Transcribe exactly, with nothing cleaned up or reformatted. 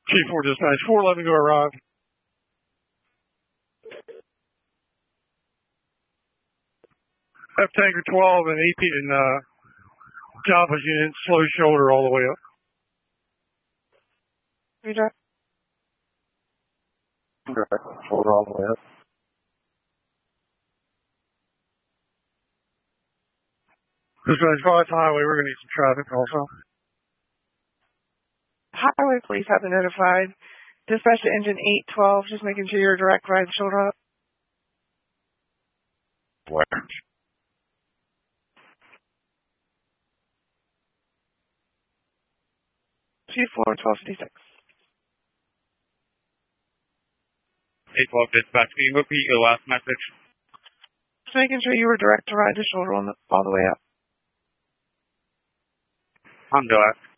Chief four dispatch, four eleven, go arrive. F Tanker twelve and E P and uh, Java's unit, slow shoulder all the way up. Roger. Shoulder all the way up. Dispatch five highway, we're going to need some traffic also. Highway police have been notified. Dispatch to engine eight twelve, just making sure you're direct ride shoulder up. Where? Chief four, twelve fifty-six. eight twelve dispatch, can you repeat your last message? Just making sure you were direct to ride the shoulder on the, all the way up. I'm direct.